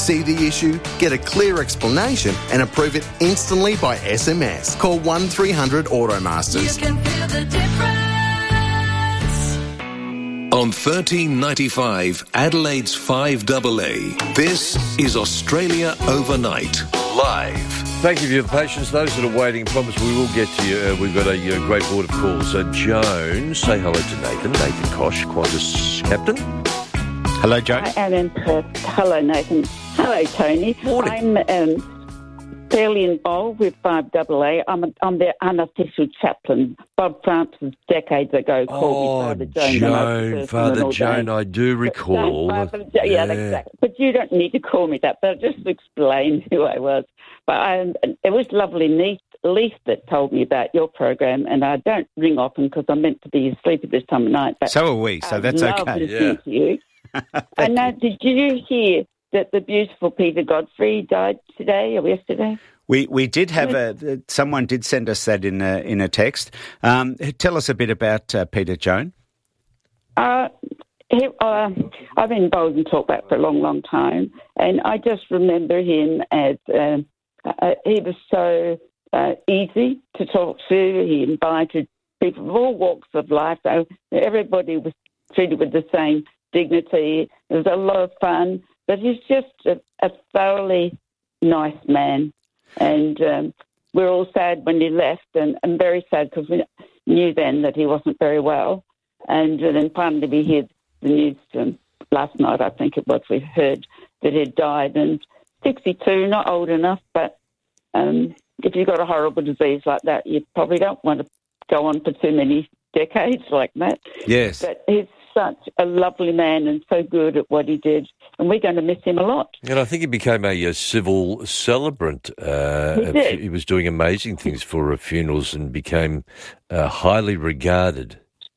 See the issue, get a clear explanation and approve it instantly by SMS. Call 1300 Automasters. You can feel the difference. On 1395 Adelaide's 5AA, this is Australia Overnight, live. Thank you for your patience. Those that are waiting, promise we will get to you. We've got a great board of calls. Joan, say hello to Nathan. Nathan Kosh, Qantas captain. Hello, Joan. I am in Perth. Hello, Nathan. Hello, Tony. Morning. I'm fairly involved with 5AA. I'm their unofficial chaplain. Bob Francis decades ago called me Father Joan. Father Joan, I do recall. Yeah, exactly. But you don't need to call me that, but just to explain who I was. But it was lovely Leaf that told me about your program, and I don't ring often because I'm meant to be asleep at this time of night. But so are we, so that's okay. Listening to you. And now, did you hear that the beautiful Peter Godfrey died today or yesterday? We did have someone did send us that in a text. Tell us a bit about Peter, Joan. I've been involved in talkback for a long, long time, and I just remember him as he was so easy to talk to. He invited people of all walks of life, so everybody was treated with the same dignity. It was a lot of fun, but he's just a thoroughly nice man. And we're all sad when he left, and very sad because we knew then that he wasn't very well. And then finally we heard the news last night, I think it was, we heard that he'd died. And 62, not old enough, but if you've got a horrible disease like that, you probably don't want to go on for too many decades like that. Yes. But he's such a lovely man and so good at what he did, and we're going to miss him a lot. And I think he became a civil celebrant. He was doing amazing things for funerals and became highly regarded.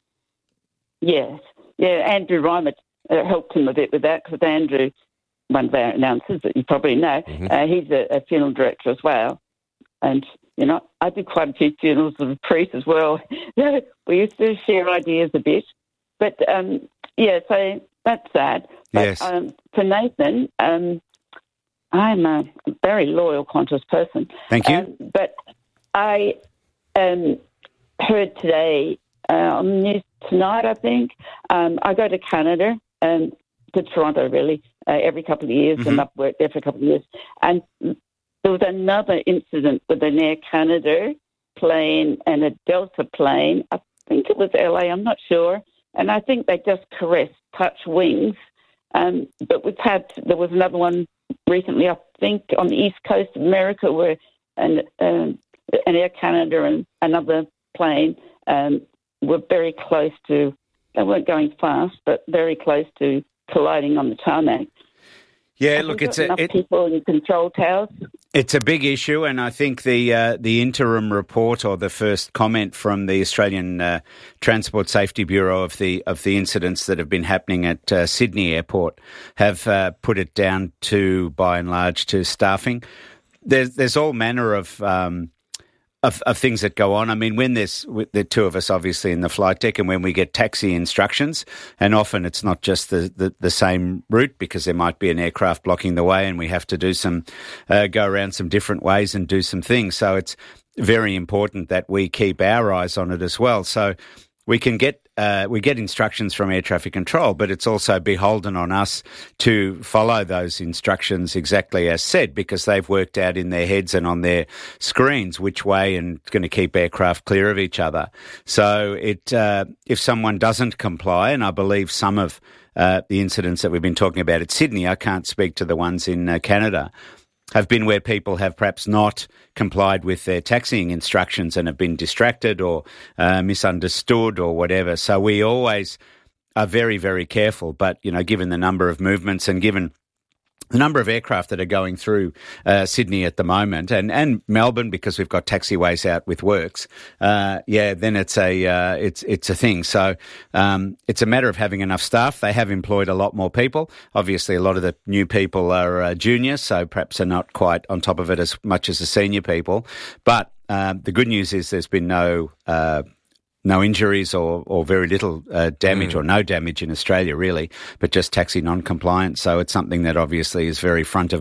Yes. Yeah, Andrew Reimer helped him a bit with that, because Andrew, one of our announcers that you probably know, he's a funeral director as well. And, you know, I did quite a few funerals of priests as well. We used to share ideas a bit. But, so that's sad. But, yes. For Nathan, I'm a very loyal Qantas person. Thank you. But I heard today on the news tonight, I think, I go to Canada, to Toronto, really, every couple of years, and I've worked there for a couple of years. And there was another incident with an Air Canada plane and a Delta plane. I think it was LA, I'm not sure. And I think they just touch wings. But there was another one recently, I think, on the east coast of America, where an Air Canada and another plane were very close to, they weren't going fast, but very close to colliding on the tarmac. Yeah, look, it's people in control towers. It's a big issue, and I think the interim report or the first comment from the Australian Transport Safety Bureau of the incidents that have been happening at Sydney Airport have put it down to, by and large, to staffing. There's all manner of things that go on. I mean, when there's the two of us obviously in the flight deck, and when we get taxi instructions, and often it's not just the same route, because there might be an aircraft blocking the way and we have to do some, go around some different ways and do some things. So it's very important that we keep our eyes on it as well. So we get instructions from air traffic control, but it's also beholden on us to follow those instructions exactly as said, because they've worked out in their heads and on their screens which way and going to keep aircraft clear of each other. So if someone doesn't comply, and I believe some of the incidents that we've been talking about at Sydney, I can't speak to the ones in Canada, have been where people have perhaps not complied with their taxiing instructions and have been distracted or misunderstood or whatever. So we always are very, very careful. But, you know, given the number of movements and given the number of aircraft that are going through Sydney at the moment, and Melbourne, because we've got taxiways out with works, then it's a thing. So it's a matter of having enough staff. They have employed a lot more people. Obviously, a lot of the new people are juniors, so perhaps are not quite on top of it as much as the senior people. But the good news is there's been no injuries or very little damage or no damage in Australia, really, but just taxi non-compliance. So it's something that obviously is very front of